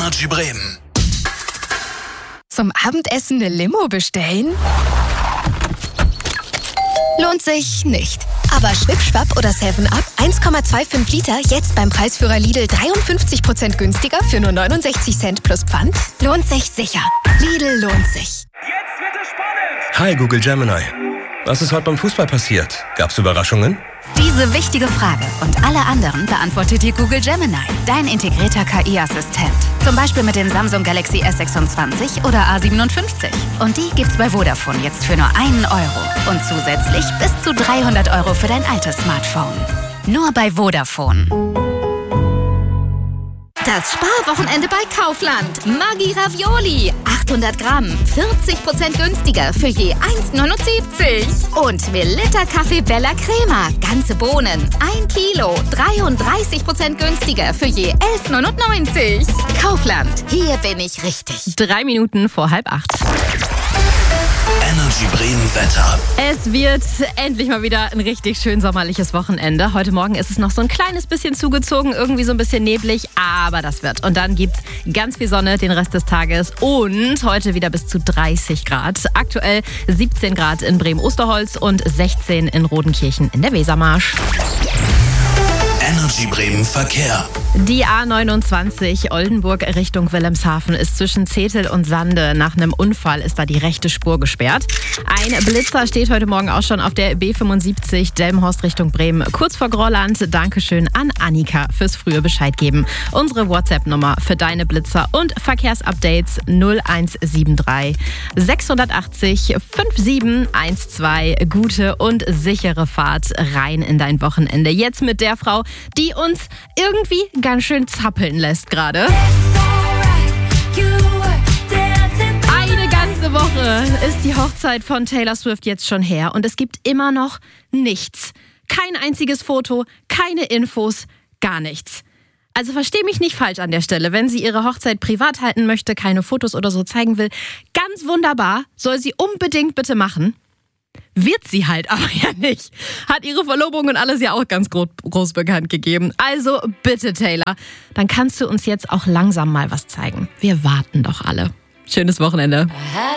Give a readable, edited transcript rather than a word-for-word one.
Energy Bremen. Zum Abendessen eine Limo bestellen? Lohnt sich nicht. Aber Schwip-Schwapp oder 7-Up 1,25 Liter jetzt beim Preisführer Lidl 53% günstiger für nur 69 Cent plus Pfand? Lohnt sich sicher. Lidl lohnt sich. Jetzt wird es spannend! Hi Google Gemini. Was ist heute beim Fußball passiert? Gab's Überraschungen? Diese wichtige Frage und alle anderen beantwortet dir Google Gemini, dein integrierter KI-Assistent. Zum Beispiel mit dem Samsung Galaxy S26 oder A57. Und die gibt's bei Vodafone jetzt für nur 1 Euro. Und zusätzlich bis zu 300 Euro für dein altes Smartphone. Nur bei Vodafone. Das Sparwochenende bei Kaufland. Maggi Ravioli. 800 Gramm. 40% günstiger für je 1,79. Und Melitta Kaffee Bella Crema. Ganze Bohnen. 1 Kilo. 33% günstiger für je 11,99. Kaufland. Hier bin ich richtig. 3 Minuten vor 7:30. Energy Bremen Wetter. Es wird endlich mal wieder ein richtig schön sommerliches Wochenende. Heute Morgen ist es noch so ein kleines bisschen zugezogen, irgendwie so ein bisschen neblig, aber das wird. Und dann gibt's ganz viel Sonne den Rest des Tages und heute wieder bis zu 30 Grad. Aktuell 17 Grad in Bremen-Osterholz und 16 in Rodenkirchen in der Wesermarsch. Energy Bremen Verkehr. Die A29 Oldenburg Richtung Wilhelmshaven ist zwischen Zetel und Sande. Nach einem Unfall ist da die rechte Spur gesperrt. Ein Blitzer steht heute Morgen auch schon auf der B75 Delmenhorst Richtung Bremen. Kurz vor Grolland. Dankeschön an Annika fürs frühe Bescheid geben. Unsere WhatsApp-Nummer für deine Blitzer und Verkehrsupdates 0173 680 5712. Gute und sichere Fahrt rein in dein Wochenende. Jetzt mit der Frau, die uns irgendwie ganz schön zappeln lässt gerade. Eine ganze Woche ist die Hochzeit von Taylor Swift jetzt schon her und es gibt immer noch nichts. Kein einziges Foto, keine Infos, gar nichts. Also versteh mich nicht falsch an der Stelle. Wenn sie ihre Hochzeit privat halten möchte, keine Fotos oder so zeigen will, ganz wunderbar, soll sie unbedingt bitte machen. Wird sie halt aber ja nicht. Hat ihre Verlobung und alles ja auch ganz groß bekannt gegeben. Also bitte, Taylor, dann kannst du uns jetzt auch langsam mal was zeigen. Wir warten doch alle. Schönes Wochenende.